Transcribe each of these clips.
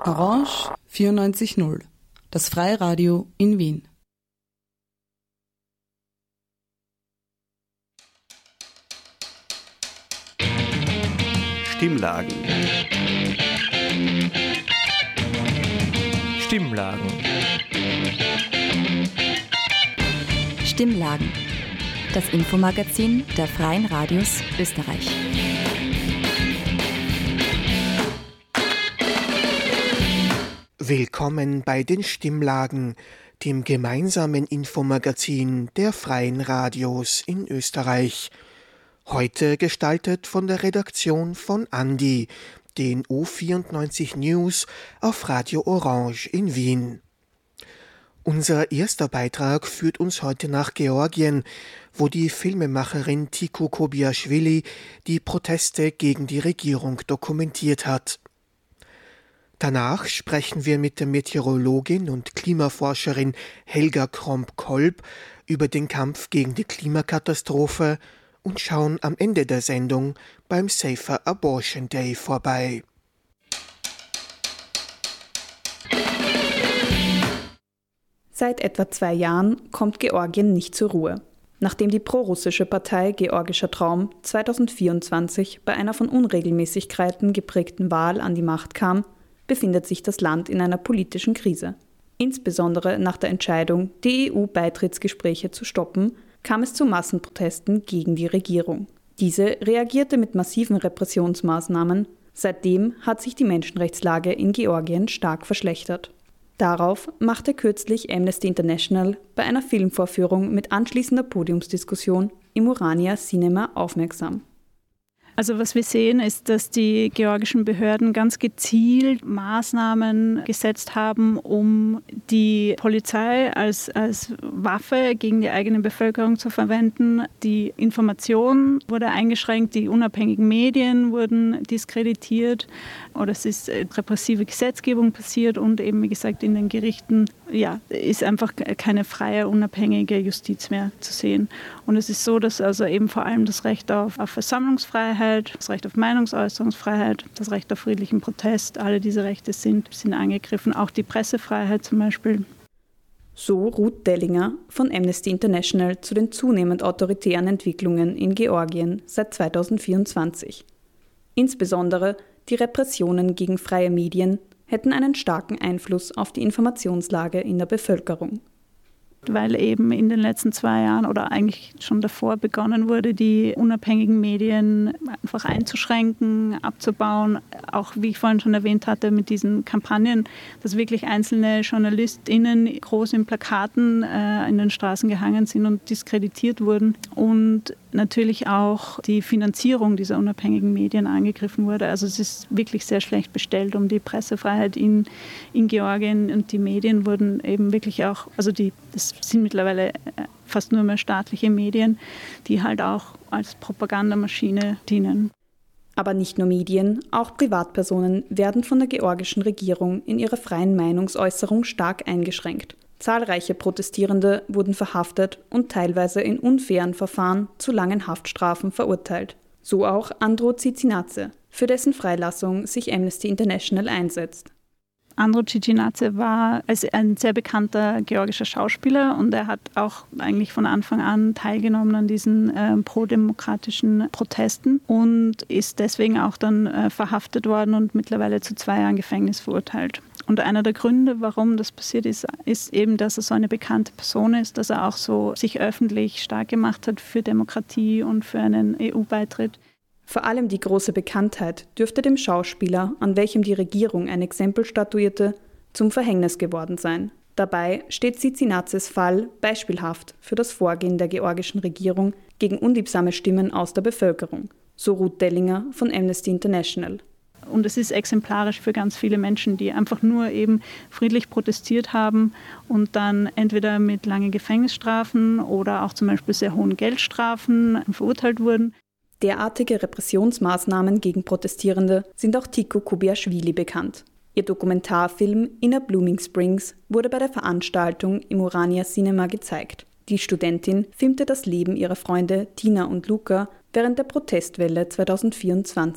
Orange 94.0, das Freiradio in Wien. Stimmlagen. Stimmlagen. Stimmlagen. Das Infomagazin der Freien Radios Österreich. Willkommen bei den Stimmlagen, dem gemeinsamen Infomagazin der Freien Radios in Österreich. Heute gestaltet von der Redaktion von Andi, den U94 News auf Radio Orange in Wien. Unser erster Beitrag führt uns heute nach Georgien, wo die Filmemacherin Tiku Kobiaschwili die Proteste gegen die Regierung dokumentiert hat. Danach sprechen wir mit der Meteorologin und Klimaforscherin Helga Kromp-Kolb über den Kampf gegen die Klimakatastrophe und schauen am Ende der Sendung beim Safer Abortion Day vorbei. Seit etwa 2 Jahren kommt Georgien nicht zur Ruhe. Nachdem die prorussische Partei Georgischer Traum 2024 bei einer von Unregelmäßigkeiten geprägten Wahl an die Macht kam, befindet sich das Land in einer politischen Krise. Insbesondere nach der Entscheidung, die EU-Beitrittsgespräche zu stoppen, kam es zu Massenprotesten gegen die Regierung. Diese reagierte mit massiven Repressionsmaßnahmen. Seitdem hat sich die Menschenrechtslage in Georgien stark verschlechtert. Darauf machte kürzlich Amnesty International bei einer Filmvorführung mit anschließender Podiumsdiskussion im Urania Cinema aufmerksam. Also was wir sehen, ist, dass die georgischen Behörden ganz gezielt Maßnahmen gesetzt haben, um die Polizei als Waffe gegen die eigene Bevölkerung zu verwenden. Die Information wurde eingeschränkt, die unabhängigen Medien wurden diskreditiert oder es ist repressive Gesetzgebung passiert und eben, wie gesagt, in den Gerichten ist einfach keine freie, unabhängige Justiz mehr zu sehen. Und es ist so, dass also eben vor allem das Recht auf Versammlungsfreiheit, das Recht auf Meinungsäußerungsfreiheit, das Recht auf friedlichen Protest, alle diese Rechte sind angegriffen, auch die Pressefreiheit zum Beispiel. So Ruth Dellinger von Amnesty International zu den zunehmend autoritären Entwicklungen in Georgien seit 2024. Insbesondere die Repressionen gegen freie Medien hätten einen starken Einfluss auf die Informationslage in der Bevölkerung. Weil eben in den letzten 2 Jahren oder eigentlich schon davor begonnen wurde, die unabhängigen Medien einfach einzuschränken, abzubauen. Auch, wie ich vorhin schon erwähnt hatte, mit diesen Kampagnen, dass wirklich einzelne JournalistInnen groß in Plakaten in den Straßen gehangen sind und diskreditiert wurden. Und natürlich auch die Finanzierung dieser unabhängigen Medien angegriffen wurde. Also es ist wirklich sehr schlecht bestellt um die Pressefreiheit in Georgien und die Medien wurden eben wirklich auch, das sind mittlerweile fast nur mehr staatliche Medien, die halt auch als Propagandamaschine dienen. Aber nicht nur Medien, auch Privatpersonen werden von der georgischen Regierung in ihrer freien Meinungsäußerung stark eingeschränkt. Zahlreiche Protestierende wurden verhaftet und teilweise in unfairen Verfahren zu langen Haftstrafen verurteilt. So auch Andro Cicinadze, für dessen Freilassung sich Amnesty International einsetzt. Andro Cicinadze war ein sehr bekannter georgischer Schauspieler und er hat auch eigentlich von Anfang an teilgenommen an diesen prodemokratischen Protesten und ist deswegen auch dann verhaftet worden und mittlerweile zu 2 Jahren Gefängnis verurteilt. Und einer der Gründe, warum das passiert ist eben, dass er so eine bekannte Person ist, dass er auch so sich öffentlich stark gemacht hat für Demokratie und für einen EU-Beitritt. Vor allem die große Bekanntheit dürfte dem Schauspieler, an welchem die Regierung ein Exempel statuierte, zum Verhängnis geworden sein. Dabei steht Cicinadzes Fall beispielhaft für das Vorgehen der georgischen Regierung gegen unliebsame Stimmen aus der Bevölkerung, so Ruth Dellinger von Amnesty International. Und es ist exemplarisch für ganz viele Menschen, die einfach nur eben friedlich protestiert haben und dann entweder mit langen Gefängnisstrafen oder auch zum Beispiel sehr hohen Geldstrafen verurteilt wurden. Derartige Repressionsmaßnahmen gegen Protestierende sind auch Tiku Kobiaschwili bekannt. Ihr Dokumentarfilm Inner Blooming Springs wurde bei der Veranstaltung im Urania Cinema gezeigt. Die Studentin filmte das Leben ihrer Freunde Tina und Luca während der Protestwelle 2024.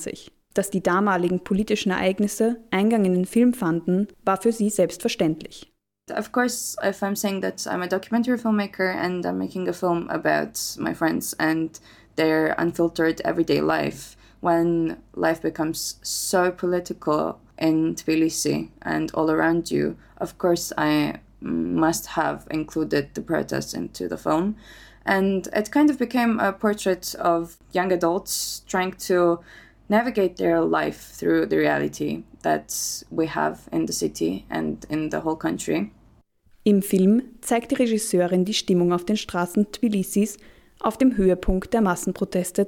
Dass die damaligen politischen Ereignisse Eingang in den Film fanden, war für sie selbstverständlich. Of course, if I'm saying that I'm a documentary filmmaker and I'm making a film about my friends and their unfiltered everyday life, when life becomes so political in Tbilisi and all around you, of course I must have included the protests into the film. And it kind of became a portrait of young adults trying to navigate their life through the reality that we have in the city and in the whole country. Im Film zeigt die Regisseurin die Stimmung auf den Straßen Tbilisis auf dem Höhepunkt der Massenproteste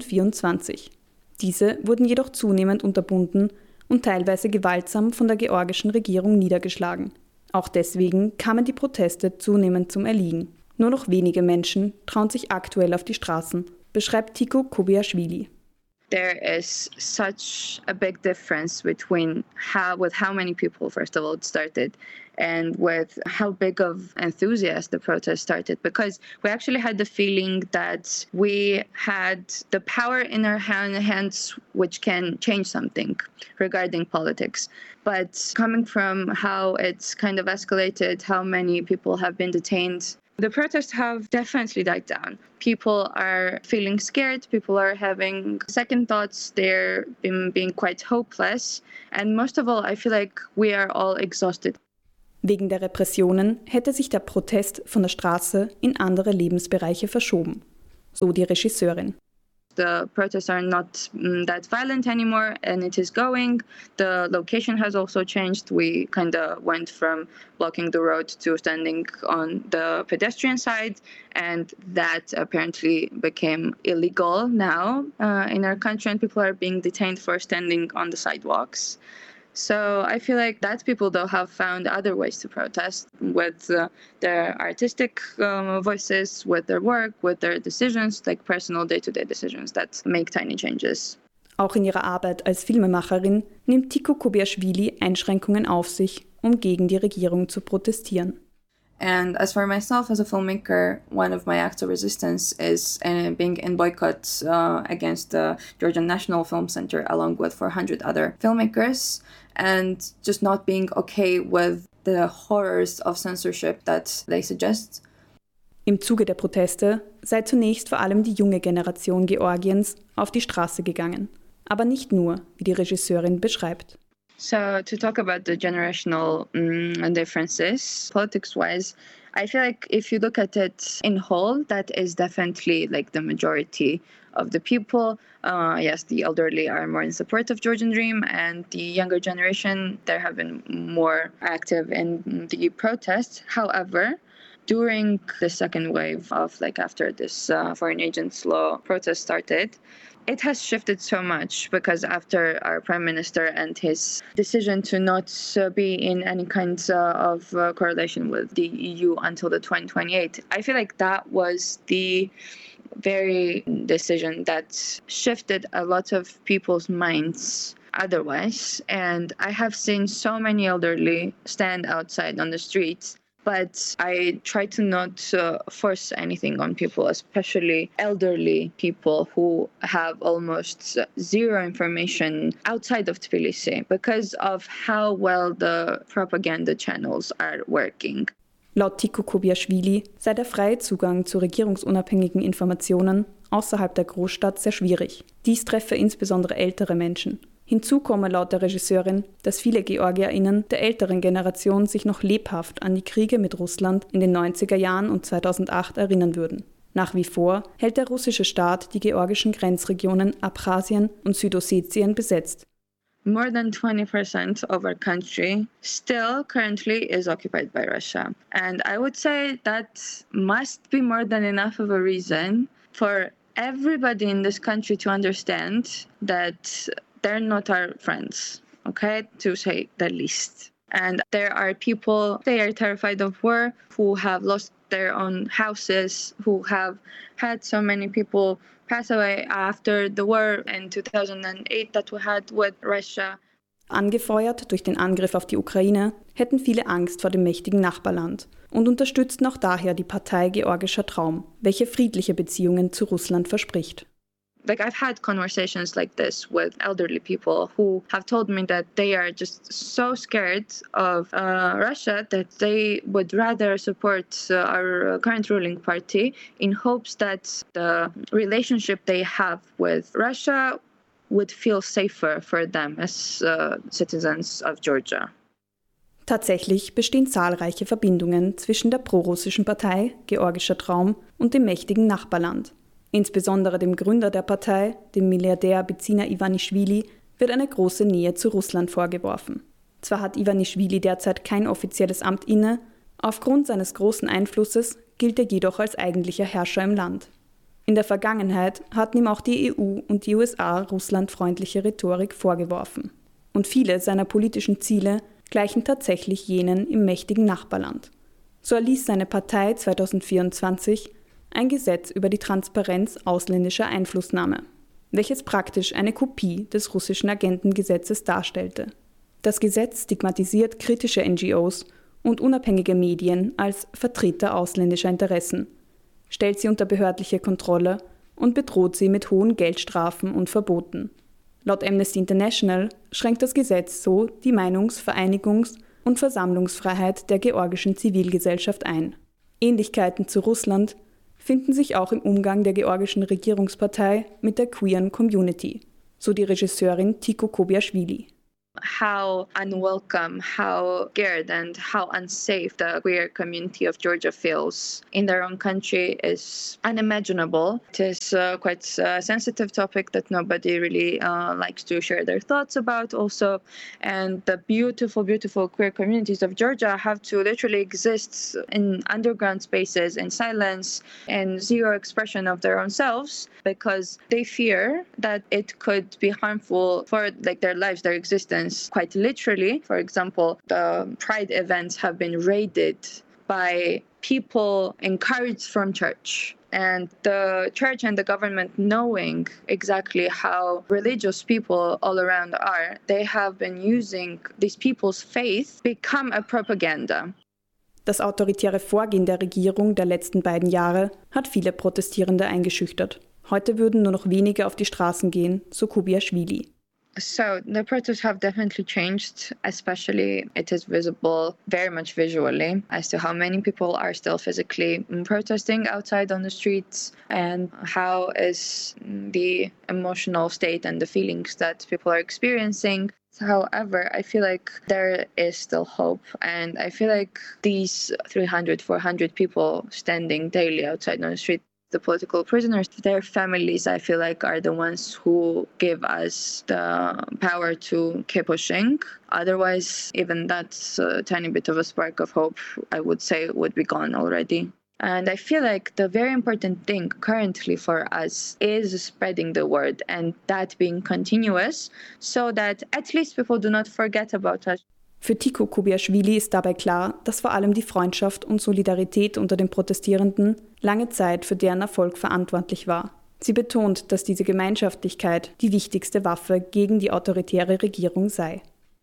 2024. Diese wurden jedoch zunehmend unterbunden und teilweise gewaltsam von der georgischen Regierung niedergeschlagen. Auch deswegen kamen die Proteste zunehmend zum Erliegen. Nur noch wenige Menschen trauen sich aktuell auf die Straßen, beschreibt Tiko Kobiashvili. There is such a big difference between how many people, first of all, it started and with how big of enthusiasm the protest started, because we actually had the feeling that we had the power in our hands which can change something regarding politics. But coming from how it's kind of escalated, how many people have been detained, the protests have definitely died down. People are feeling scared, people are having second thoughts, they're being quite hopeless. And most of all, I feel like we are all exhausted. Wegen der Repressionen hätte sich der Protest von der Straße in andere Lebensbereiche verschoben, so die Regisseurin. The protests are not that violent anymore, and it is going. The location has also changed. We kind of went from blocking the road to standing on the pedestrian side, and that apparently became illegal now in our country, and people are being detained for standing on the sidewalks. So I feel like that people, though, have found other ways to protest with their artistic voices, with their work, with their decisions, like personal day-to-day decisions that make tiny changes. Auch in ihrer Arbeit als Filmemacherin nimmt Tiko Kobiashvili Einschränkungen auf sich, um gegen die Regierung zu protestieren. And as for myself as a filmmaker, one of my acts of resistance is being in boycott against the Georgian National Film Center along with 400 other filmmakers, and just not being okay with the horrors of censorship that they suggest. Im Zuge der Proteste sei zunächst vor allem die junge Generation Georgiens auf die Straße gegangen. Aber nicht nur, wie die Regisseurin beschreibt. So to talk about the generational differences, politics-wise, I feel like if you look at it in whole, that is definitely like the majority of the people. Yes, the elderly are more in support of Georgian Dream, and the younger generation, they have been more active in the protests. However, during the second wave of after this foreign agents law protest started, it has shifted so much, because after our Prime Minister and his decision to not be in any kind of correlation with the EU until the 2028, I feel like that was the very decision that shifted a lot of people's minds otherwise. And I have seen so many elderly stand outside on the streets, but I try to not force anything on people, especially elderly people who have almost zero information outside of Tbilisi because of how well the propaganda channels are working. Laut Tiko Kobiashvili sei der freie Zugang zu regierungsunabhängigen Informationen außerhalb der Großstadt sehr schwierig. Dies treffe insbesondere ältere Menschen. Hinzu komme laut der Regisseurin, dass viele GeorgierInnen der älteren Generation sich noch lebhaft an die Kriege mit Russland in den 90er Jahren und 2008 erinnern würden. Nach wie vor hält der russische Staat die georgischen Grenzregionen Abchasien und Südossetien besetzt. More than 20% of our country still currently is occupied by Russia. And I would say that must be more than enough of a reason for everybody in this country to understand that they're not our friends, okay, to say the least. And there are people, they are terrified of war, who have lost their own houses, who have had so many people pass away after the war in 2008 that we had with Russia. Angefeuert durch den Angriff auf die Ukraine hätten viele Angst vor dem mächtigen Nachbarland und unterstützten auch daher die Partei Georgischer Traum, welche friedliche Beziehungen zu Russland verspricht. Like, I've had conversations like this with elderly people who have told me that they are just so scared of Russia that they would rather support our current ruling party in hopes that the relationship they have with Russia would feel safer for them as citizens of Georgia. Tatsächlich bestehen zahlreiche Verbindungen zwischen der prorussischen Partei Georgischer Traum und dem mächtigen Nachbarland. Insbesondere dem Gründer der Partei, dem Milliardär Bidzina Ivanischwili, wird eine große Nähe zu Russland vorgeworfen. Zwar hat Ivanischwili derzeit kein offizielles Amt inne, aufgrund seines großen Einflusses gilt er jedoch als eigentlicher Herrscher im Land. In der Vergangenheit hatten ihm auch die EU und die USA russlandfreundliche Rhetorik vorgeworfen. Und viele seiner politischen Ziele gleichen tatsächlich jenen im mächtigen Nachbarland. So erließ seine Partei 2024 ein Gesetz über die Transparenz ausländischer Einflussnahme, welches praktisch eine Kopie des russischen Agentengesetzes darstellte. Das Gesetz stigmatisiert kritische NGOs und unabhängige Medien als Vertreter ausländischer Interessen, stellt sie unter behördliche Kontrolle und bedroht sie mit hohen Geldstrafen und Verboten. Laut Amnesty International schränkt das Gesetz so die Meinungs-, Vereinigungs- und Versammlungsfreiheit der georgischen Zivilgesellschaft ein. Ähnlichkeiten zu Russland finden sich auch im Umgang der georgischen Regierungspartei mit der queeren Community, so die Regisseurin Tiko Kobiaschwili. How unwelcome, how scared and how unsafe the queer community of Georgia feels in their own country is unimaginable. It is quite a sensitive topic that nobody really likes to share their thoughts about also. And the beautiful, beautiful queer communities of Georgia have to literally exist in underground spaces, in silence, and zero expression of their own selves because they fear that it could be harmful for their lives, their existence. Quite literally, for example, the Pride events have been raided by people encouraged from church. And the church and the government, knowing exactly how religious people all around are, they have been using these people's faith become a propaganda. Das autoritäre Vorgehen der Regierung der letzten beiden Jahre hat viele Protestierende eingeschüchtert. Heute würden nur noch wenige auf die Straßen gehen, so Kobiaschwili. So the protests have definitely changed, especially it is visible very much visually as to how many people are still physically protesting outside on the streets and how is the emotional state and the feelings that people are experiencing. However, I feel like there is still hope, and I feel like these 300, 400 people standing daily outside on the street, the political prisoners, their families, I feel like, are the ones who give us the power to keep pushing. Otherwise, even that's a tiny bit of a spark of hope, I would say, would be gone already. And I feel like the very important thing currently for us is spreading the word and that being continuous so that at least people do not forget about us. Für Tiko Kobiaschwili ist dabei klar, dass vor allem die Freundschaft und Solidarität unter den Protestierenden lange Zeit für deren Erfolg verantwortlich war. Sie betont, dass diese Gemeinschaftlichkeit die wichtigste Waffe gegen die autoritäre Regierung sei.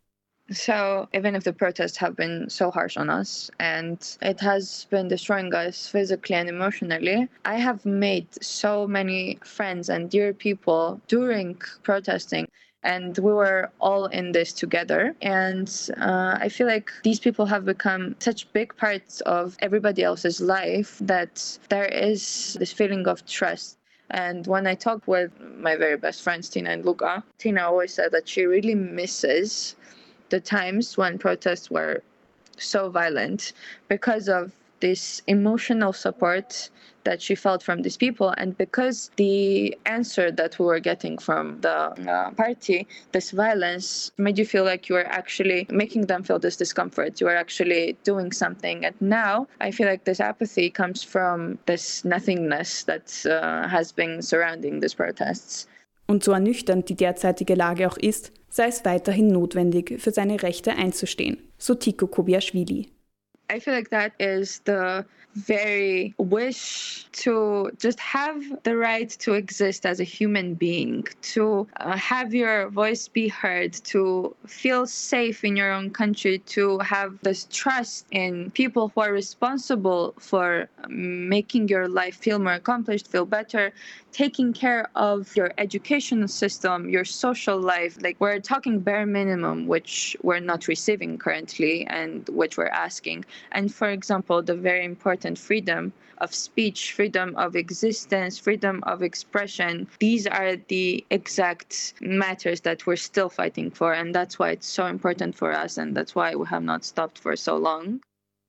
So even if the protests have been so harsh on us and it has been destroying us physically and emotionally, I have made so many friends and dear people during protesting. And we were all in this together. And I feel like these people have become such big parts of everybody else's life that there is this feeling of trust. And when I talk with my very best friends, Tina and Luca, Tina always said that she really misses the times when protests were so violent because of this emotional support that she felt from these people, and because the answer that we were getting from the party, this violence, made you feel like you were actually making them feel this discomfort. You were actually doing something. And now I feel like this apathy comes from this nothingness that has been surrounding these protests. Und so ernüchternd die derzeitige Lage auch ist, sei es weiterhin notwendig, für seine Rechte einzustehen, so Tiko Kobiaschwili. I feel like that is the very wish to just have the right to exist as a human being, to have your voice be heard, to feel safe in your own country, to have this trust in people who are responsible for making your life feel more accomplished, feel better, taking care of your educational system, your social life. Like, we're talking bare minimum, which we're not receiving currently and which we're asking. And for example, the very important freedom of speech, freedom of existence, freedom of expression. These are the exact matters that we're still fighting for. And that's why it's so important for us. And that's why we have not stopped for so long.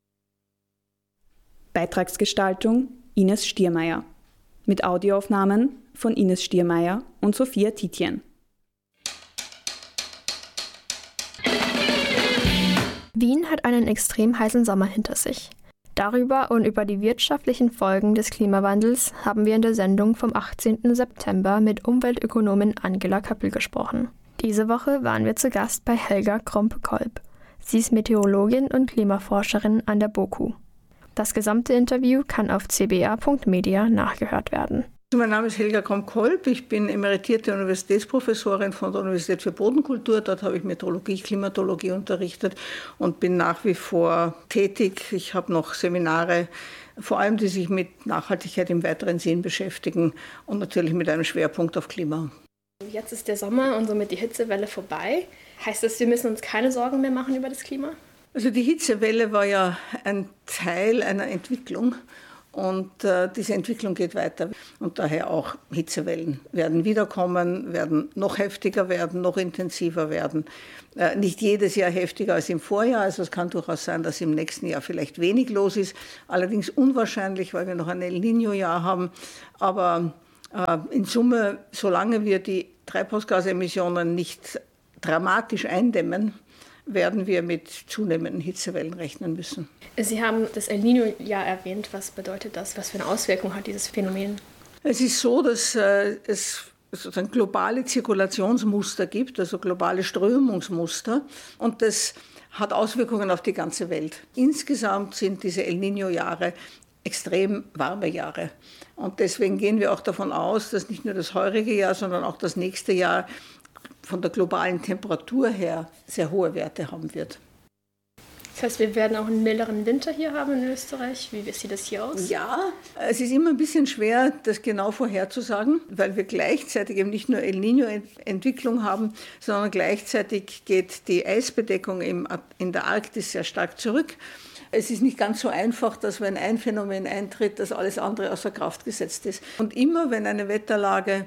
Beitragsgestaltung Ines Stiermeier. Mit Audioaufnahmen von Ines Stiermeier und Sophia Titjen. Wien hat einen extrem heißen Sommer hinter sich. Darüber und über die wirtschaftlichen Folgen des Klimawandels haben wir in der Sendung vom 18. September mit Umweltökonomin Angela Köppel gesprochen. Diese Woche waren wir zu Gast bei Helga Krompe-Kolb. Sie ist Meteorologin und Klimaforscherin an der BOKU. Das gesamte Interview kann auf cba.media nachgehört werden. Mein Name ist Helga Krompe-Kolb. Ich bin emeritierte Universitätsprofessorin von der Universität für Bodenkultur. Dort habe ich Meteorologie, Klimatologie unterrichtet und bin nach wie vor tätig. Ich habe noch Seminare, vor allem die sich mit Nachhaltigkeit im weiteren Sinn beschäftigen und natürlich mit einem Schwerpunkt auf Klima. Jetzt ist der Sommer und somit die Hitzewelle vorbei. Heißt das, wir müssen uns keine Sorgen mehr machen über das Klima? Also die Hitzewelle war ja ein Teil einer Entwicklung. Und diese Entwicklung geht weiter. Und daher auch Hitzewellen werden wiederkommen, werden noch heftiger werden, noch intensiver werden. Nicht jedes Jahr heftiger als im Vorjahr. Also es kann durchaus sein, dass im nächsten Jahr vielleicht wenig los ist. Allerdings unwahrscheinlich, weil wir noch ein El Niño-Jahr haben. Aber in Summe, solange wir die Treibhausgasemissionen nicht dramatisch eindämmen, werden wir mit zunehmenden Hitzewellen rechnen müssen. Sie haben das El Niño-Jahr erwähnt. Was bedeutet das? Was für eine Auswirkung hat dieses Phänomen? Es ist so, dass es sozusagen globale Zirkulationsmuster gibt, also globale Strömungsmuster. Und das hat Auswirkungen auf die ganze Welt. Insgesamt sind diese El Niño-Jahre extrem warme Jahre. Und deswegen gehen wir auch davon aus, dass nicht nur das heurige Jahr, sondern auch das nächste Jahr von der globalen Temperatur her sehr hohe Werte haben wird. Das heißt, wir werden auch einen milderen Winter hier haben in Österreich. Wie sieht das hier aus? Ja, es ist immer ein bisschen schwer, das genau vorherzusagen, weil wir gleichzeitig eben nicht nur El Niño-Entwicklung haben, sondern gleichzeitig geht die Eisbedeckung in der Arktis sehr stark zurück. Es ist nicht ganz so einfach, dass wenn ein Phänomen eintritt, dass alles andere außer Kraft gesetzt ist. Und immer wenn eine Wetterlage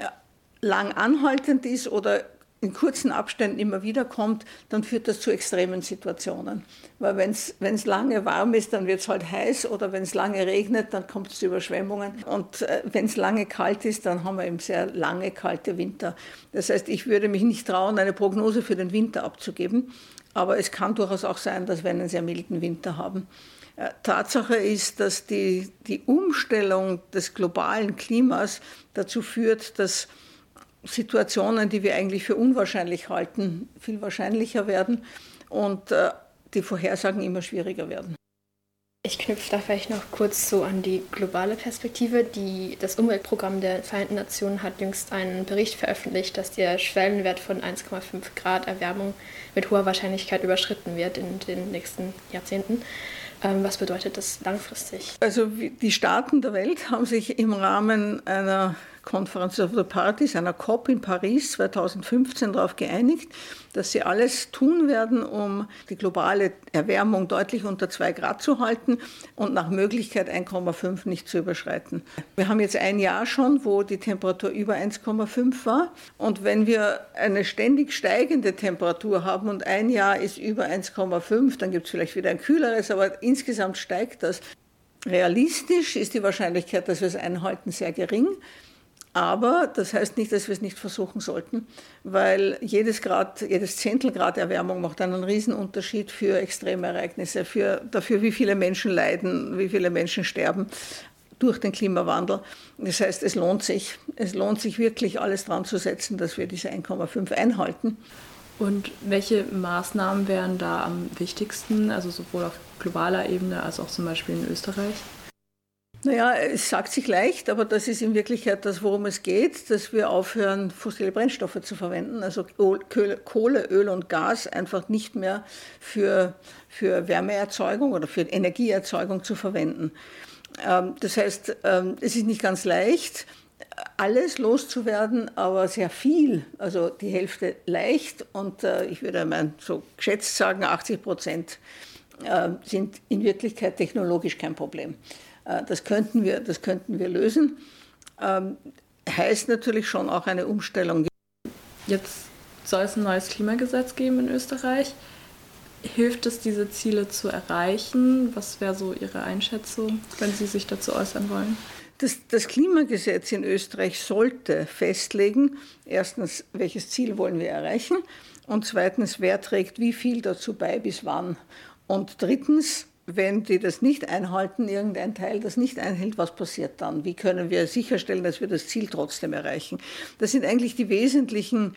lang anhaltend ist oder in kurzen Abständen immer wieder kommt, dann führt das zu extremen Situationen. Weil wenn es lange warm ist, dann wird es halt heiß, oder wenn es lange regnet, dann kommt es zu Überschwemmungen. Und wenn es lange kalt ist, dann haben wir eben sehr lange kalte Winter. Das heißt, ich würde mich nicht trauen, eine Prognose für den Winter abzugeben, aber es kann durchaus auch sein, dass wir einen sehr milden Winter haben. Tatsache ist, dass die Umstellung des globalen Klimas dazu führt, dass Situationen, die wir eigentlich für unwahrscheinlich halten, viel wahrscheinlicher werden und die Vorhersagen immer schwieriger werden. Ich knüpfe da vielleicht noch kurz so an die globale Perspektive. Das Umweltprogramm der Vereinten Nationen hat jüngst einen Bericht veröffentlicht, dass der Schwellenwert von 1,5 Grad Erwärmung mit hoher Wahrscheinlichkeit überschritten wird in den nächsten Jahrzehnten. Was bedeutet das langfristig? Also die Staaten der Welt haben sich im Rahmen einer Conference of the Parties, einer COP in Paris 2015 darauf geeinigt, dass sie alles tun werden, um die globale Erwärmung deutlich unter 2 Grad zu halten und nach Möglichkeit 1,5 nicht zu überschreiten. Wir haben jetzt ein Jahr schon, wo die Temperatur über 1,5 war. Und wenn wir eine ständig steigende Temperatur haben und ein Jahr ist über 1,5, dann gibt es vielleicht wieder ein kühleres, aber insgesamt steigt das. Realistisch ist die Wahrscheinlichkeit, dass wir es einhalten, sehr gering. Aber das heißt nicht, dass wir es nicht versuchen sollten, weil jedes Zehntelgrad Erwärmung macht einen Riesenunterschied für Extremereignisse, dafür, wie viele Menschen leiden, wie viele Menschen sterben durch den Klimawandel. Das heißt, es lohnt sich wirklich alles dran zu setzen, dass wir diese 1,5 einhalten. Und welche Maßnahmen wären da am wichtigsten, also sowohl auf globaler Ebene als auch zum Beispiel in Österreich? Naja, es sagt sich leicht, aber das ist in Wirklichkeit das, worum es geht, dass wir aufhören, fossile Brennstoffe zu verwenden, also Kohle, Öl und Gas einfach nicht mehr für Wärmeerzeugung oder für Energieerzeugung zu verwenden. Das heißt, es ist nicht ganz leicht, alles loszuwerden, aber sehr viel, also die Hälfte leicht und ich würde mal so geschätzt sagen, 80% sind in Wirklichkeit technologisch kein Problem. Das könnten wir lösen. Heißt natürlich schon auch eine Umstellung. Jetzt soll es ein neues Klimagesetz geben in Österreich. Hilft es, diese Ziele zu erreichen? Was wäre so Ihre Einschätzung, wenn Sie sich dazu äußern wollen? Das Klimagesetz in Österreich sollte festlegen, erstens, welches Ziel wollen wir erreichen und zweitens, wer trägt wie viel dazu bei, bis wann. Und drittens, wenn die das nicht einhalten, irgendein Teil das nicht einhält, was passiert dann? Wie können wir sicherstellen, dass wir das Ziel trotzdem erreichen? Das sind eigentlich der wesentliche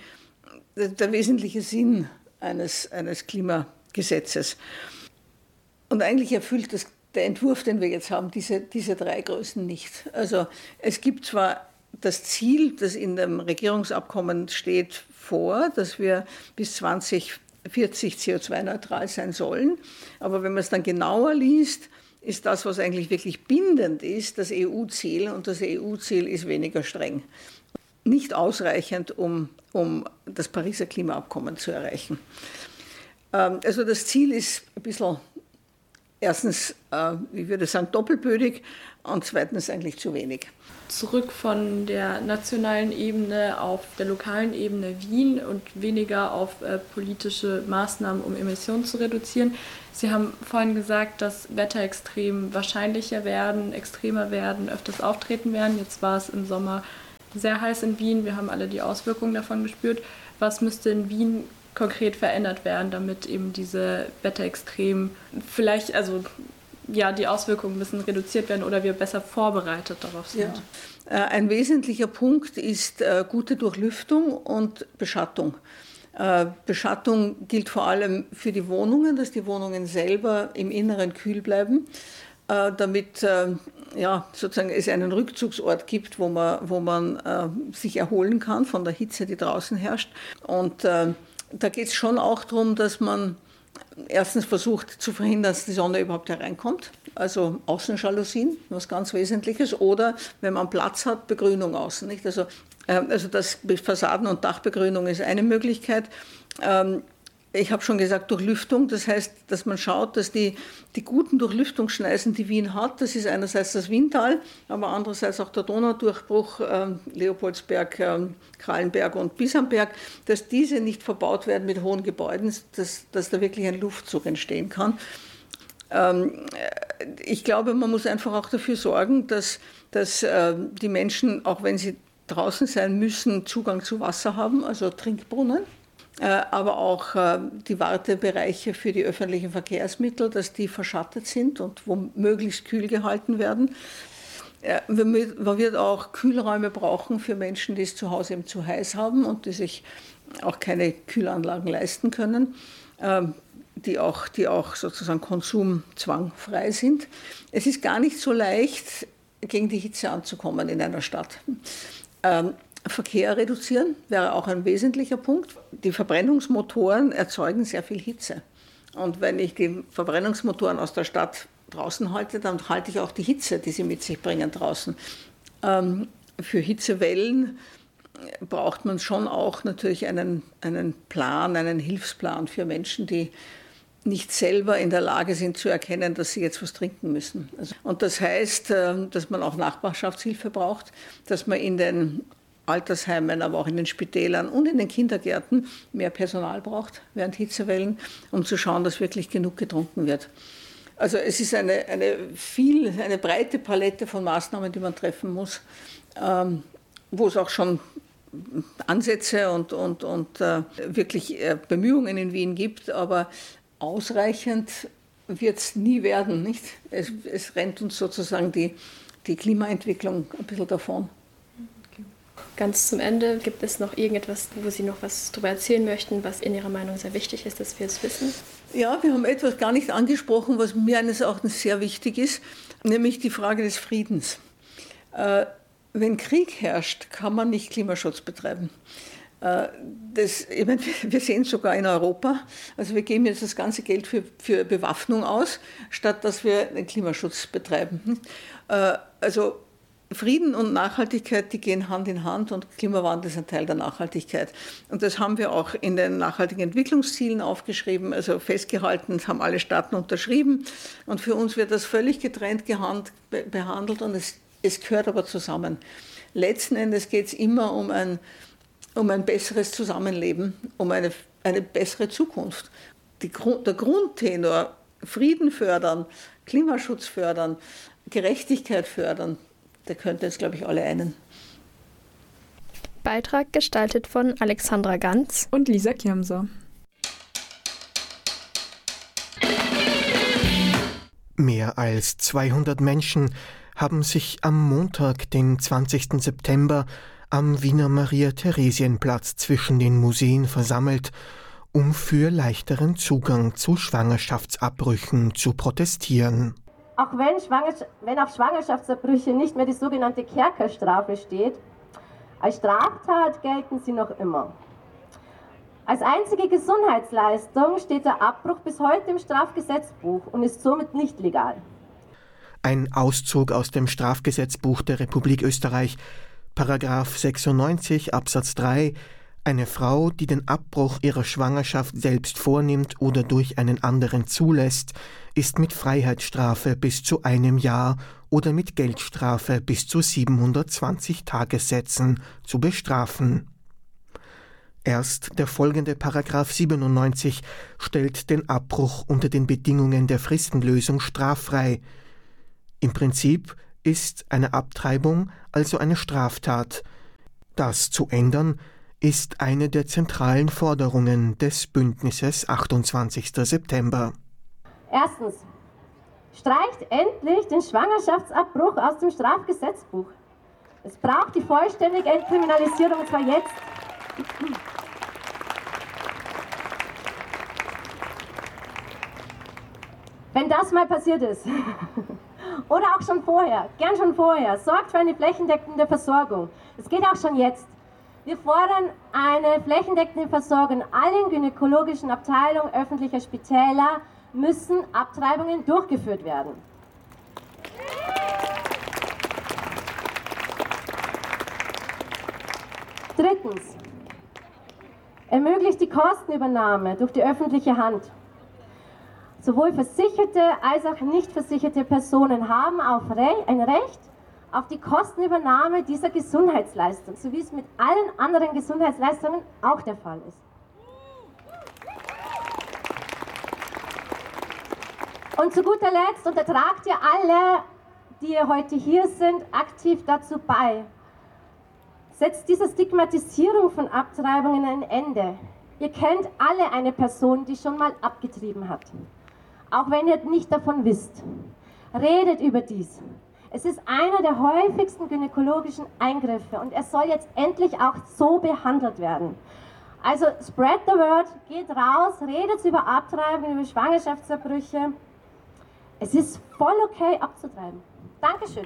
Sinn eines Klimagesetzes. Und eigentlich erfüllt der Entwurf, den wir jetzt haben, diese drei Größen nicht. Also es gibt zwar das Ziel, das in dem Regierungsabkommen steht, vor, dass wir bis 2040 CO2-neutral sein sollen. Aber wenn man es dann genauer liest, ist das, was eigentlich wirklich bindend ist, das EU-Ziel. Und das EU-Ziel ist weniger streng. Nicht ausreichend, um das Pariser Klimaabkommen zu erreichen. Also das Ziel ist ein bisschen, erstens, ich würde sagen, doppelbödig und zweitens eigentlich zu wenig. Zurück von der nationalen Ebene auf der lokalen Ebene Wien und weniger auf politische Maßnahmen, um Emissionen zu reduzieren. Sie haben vorhin gesagt, dass Wetterextreme wahrscheinlicher werden, extremer werden, öfters auftreten werden. Jetzt war es im Sommer sehr heiß in Wien. Wir haben alle die Auswirkungen davon gespürt. Was müsste in Wien konkret verändert werden, damit eben diese Wetterextreme vielleicht, also ja, die Auswirkungen müssen reduziert werden oder wir besser vorbereitet darauf sind? Ja. Ein wesentlicher Punkt ist gute Durchlüftung und Beschattung. Beschattung gilt vor allem für die Wohnungen, dass die Wohnungen selber im Inneren kühl bleiben, damit sozusagen es einen Rückzugsort gibt, wo man sich erholen kann von der Hitze, die draußen herrscht. Und da geht es schon auch darum, dass man erstens versucht zu verhindern, dass die Sonne überhaupt hereinkommt, also Außenjalousien, was ganz Wesentliches, oder wenn man Platz hat, Begrünung außen. Nicht? Also das Fassaden- und Dachbegrünung ist eine Möglichkeit. Ich habe schon gesagt, Durchlüftung, das heißt, dass man schaut, dass die guten Durchlüftungsschneisen, die Wien hat, das ist einerseits das Wiental, aber andererseits auch der Donaudurchbruch, Leopoldsberg, Krallenberg und Bisamberg, dass diese nicht verbaut werden mit hohen Gebäuden, dass da wirklich ein Luftzug entstehen kann. Ich glaube, man muss einfach auch dafür sorgen, dass die Menschen, auch wenn sie draußen sein müssen, Zugang zu Wasser haben, also Trinkbrunnen. Aber auch die Wartebereiche für die öffentlichen Verkehrsmittel, dass die verschattet sind und wo möglichst kühl gehalten werden. Man wird auch Kühlräume brauchen für Menschen, die es zu Hause eben zu heiß haben und die sich auch keine Kühlanlagen leisten können, die auch sozusagen konsumzwangfrei sind. Es ist gar nicht so leicht, gegen die Hitze anzukommen in einer Stadt. Verkehr reduzieren wäre auch ein wesentlicher Punkt. Die Verbrennungsmotoren erzeugen sehr viel Hitze. Und wenn ich die Verbrennungsmotoren aus der Stadt draußen halte, dann halte ich auch die Hitze, die sie mit sich bringen, draußen. Für Hitzewellen braucht man schon auch natürlich einen Plan, einen Hilfsplan für Menschen, die nicht selber in der Lage sind zu erkennen, dass sie jetzt was trinken müssen. Und das heißt, dass man auch Nachbarschaftshilfe braucht, dass man in den Altersheimen, aber auch in den Spitälern und in den Kindergärten mehr Personal braucht während Hitzewellen, um zu schauen, dass wirklich genug getrunken wird. Also es ist eine breite Palette von Maßnahmen, die man treffen muss, wo es auch schon Ansätze und wirklich Bemühungen in Wien gibt, aber ausreichend wird es nie werden. Nicht? Es rennt uns sozusagen die Klimaentwicklung ein bisschen davon. ganz zum Ende, gibt es noch irgendetwas, wo Sie noch was darüber erzählen möchten, was in Ihrer Meinung sehr wichtig ist, dass wir es wissen? Ja, wir haben etwas gar nicht angesprochen, was mir eines Erachtens sehr wichtig ist, nämlich die Frage des Friedens. Wenn Krieg herrscht, kann man nicht Klimaschutz betreiben. Wir sehen es sogar in Europa. Also wir geben jetzt das ganze Geld für Bewaffnung aus, statt dass wir den Klimaschutz betreiben. Also Frieden und Nachhaltigkeit, die gehen Hand in Hand und Klimawandel ist ein Teil der Nachhaltigkeit. Und das haben wir auch in den nachhaltigen Entwicklungszielen aufgeschrieben, also festgehalten, das haben alle Staaten unterschrieben. Und für uns wird das völlig getrennt behandelt und es gehört aber zusammen. Letzten Endes geht es immer um ein besseres Zusammenleben, um eine bessere Zukunft. Der Grundtenor, Frieden fördern, Klimaschutz fördern, Gerechtigkeit fördern, der könnte jetzt, glaube ich, alle einen. Beitrag gestaltet von Alexandra Ganz und Lisa Kirmser. Mehr als 200 Menschen haben sich am Montag, den 20. September, am Wiener Maria-Theresien-Platz zwischen den Museen versammelt, um für leichteren Zugang zu Schwangerschaftsabbrüchen zu protestieren. Auch wenn auf Schwangerschaftsabbrüche nicht mehr die sogenannte Kerkerstrafe steht, als Straftat gelten sie noch immer. Als einzige Gesundheitsleistung steht der Abbruch bis heute im Strafgesetzbuch und ist somit nicht legal. Ein Auszug aus dem Strafgesetzbuch der Republik Österreich, Paragraph 96 Absatz 3: Eine Frau, die den Abbruch ihrer Schwangerschaft selbst vornimmt oder durch einen anderen zulässt, ist mit Freiheitsstrafe bis zu 1 Jahr oder mit Geldstrafe bis zu 720 Tagessätzen zu bestrafen. Erst der folgende Paragraph 97 stellt den Abbruch unter den Bedingungen der Fristenlösung straffrei. Im Prinzip ist eine Abtreibung also eine Straftat. Das zu ändern ist eine der zentralen Forderungen des Bündnisses 28. September. Erstens, streicht endlich den Schwangerschaftsabbruch aus dem Strafgesetzbuch. Es braucht die vollständige Entkriminalisierung, und zwar jetzt. Wenn das mal passiert ist, oder auch schon vorher, gern schon vorher, sorgt für eine flächendeckende Versorgung. Es geht auch schon jetzt. Wir fordern eine flächendeckende Versorgung. In allen gynäkologischen Abteilungen öffentlicher Spitäler müssen Abtreibungen durchgeführt werden. Drittens, ermöglicht die Kostenübernahme durch die öffentliche Hand. Sowohl versicherte als auch nicht versicherte Personen haben ein Recht auf die Kostenübernahme dieser Gesundheitsleistung, so wie es mit allen anderen Gesundheitsleistungen auch der Fall ist. Und zu guter Letzt, und da tragt ihr alle, die heute hier sind, aktiv dazu bei, setzt dieser Stigmatisierung von Abtreibungen ein Ende. Ihr kennt alle eine Person, die schon mal abgetrieben hat. Auch wenn ihr nicht davon wisst. Redet über dies. Es ist einer der häufigsten gynäkologischen Eingriffe und er soll jetzt endlich auch so behandelt werden. Also spread the word, geht raus, redet über Abtreibungen, über Schwangerschaftsabbrüche. Es ist voll okay abzutreiben. Dankeschön.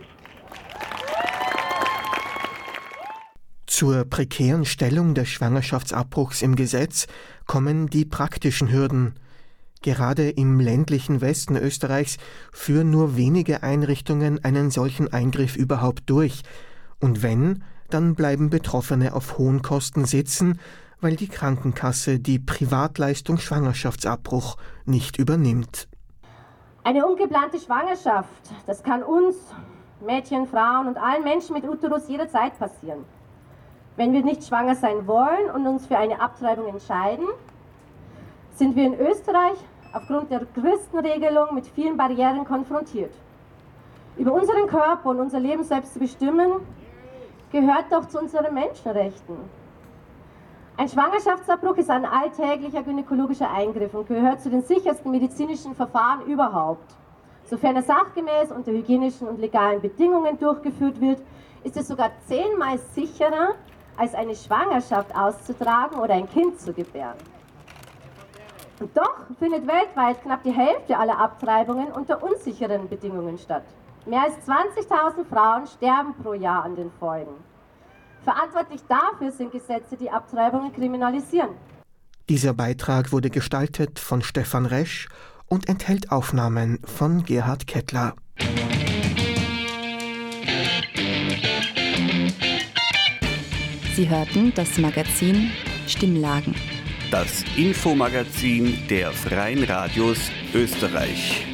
Zur prekären Stellung des Schwangerschaftsabbruchs im Gesetz kommen die praktischen Hürden. Gerade im ländlichen Westen Österreichs führen nur wenige Einrichtungen einen solchen Eingriff überhaupt durch. Und wenn, dann bleiben Betroffene auf hohen Kosten sitzen, weil die Krankenkasse die Privatleistung Schwangerschaftsabbruch nicht übernimmt. Eine ungeplante Schwangerschaft, das kann uns, Mädchen, Frauen und allen Menschen mit Uterus jederzeit passieren. Wenn wir nicht schwanger sein wollen und uns für eine Abtreibung entscheiden, sind wir in Österreich aufgrund der Christenregelung mit vielen Barrieren konfrontiert. Über unseren Körper und unser Leben selbst zu bestimmen, gehört doch zu unseren Menschenrechten. Ein Schwangerschaftsabbruch ist ein alltäglicher gynäkologischer Eingriff und gehört zu den sichersten medizinischen Verfahren überhaupt. Sofern er sachgemäß unter hygienischen und legalen Bedingungen durchgeführt wird, ist es sogar 10-mal sicherer als eine Schwangerschaft auszutragen oder ein Kind zu gebären. Und doch findet weltweit knapp die Hälfte aller Abtreibungen unter unsicheren Bedingungen statt. Mehr als 20.000 Frauen sterben pro Jahr an den Folgen. Verantwortlich dafür sind Gesetze, die Abtreibungen kriminalisieren. Dieser Beitrag wurde gestaltet von Stefan Resch und enthält Aufnahmen von Gerhard Kettler. Sie hörten das Magazin Stimmlagen. Das Infomagazin der Freien Radios Österreich.